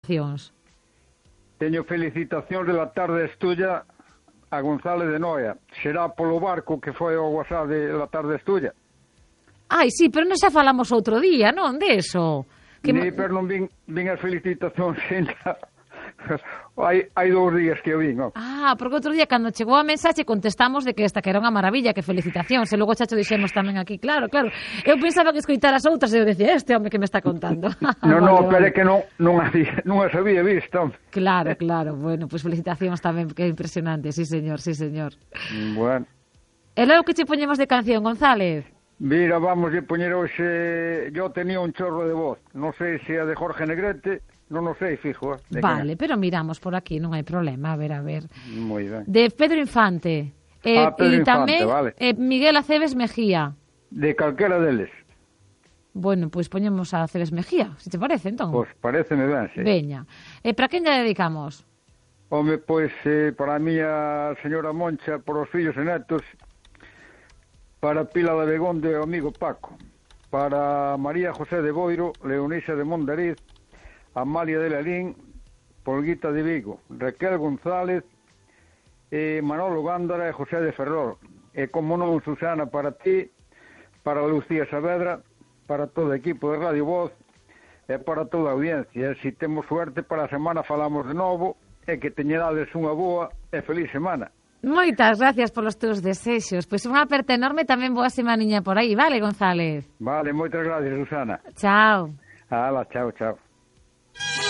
felicitacións? Teño felicitacións de la tarde estulla a González de Noia. Será polo barco que foi ao WhatsApp de la tarde estulla. Ai, sí, pero non xa falamos outro día, non, de eso? Pero non vin as felicitacións ainda. Hai 2 días que o vin, non? Ah, porque outro día cando chegou a mensaxe contestamos de que esta que era unha maravilla, que felicitacións, e logo chacho dixemos tamén aquí, claro. Eu pensaba que escoitaras outras e eu decía, este home que me está contando. Pero é que non as había visto. Claro, bueno, pois felicitacións tamén, que é impresionante, sí señor. Bueno. E logo que che poñemos de canción, González? Mira, vamos a poñer hoxe, yo tenía un chorro de voz, non sei se é de Jorge Negrete, non o sei, fijo. Vale, pero miramos por aquí, non hai problema, a ver. Moi ben. De Pedro Infante. Pedro Infante, tamén, vale. Miguel Aceves Mejía. De calquera deles. Bueno, pois poñemos a Aceves Mejía, se te parece, entón. Pois pareceme ben, sí. Veña. Para quen lle dedicamos? Home, pois, para a miña señora Moncha, por os fillos e netos, para Pila de Begón de amigo Paco, para María José de Boiro, Leonisa de Mondariz, Amalia de Lalín, Polguita de Vigo, Raquel González, Manolo Gándara e José de Ferrol. E como non, Susana, para ti, para Lucía Saavedra, para todo o equipo de Radio Voz e para toda a audiencia. Se temos suerte, para a semana falamos de novo e que teñedades unha boa e feliz semana. Moitas gracias polos teus desexos. Pois unha aperta enorme, tamén boa semaniña por aí, vale, González? Vale, moitas gracias, Susana. Chao. Hala, chao.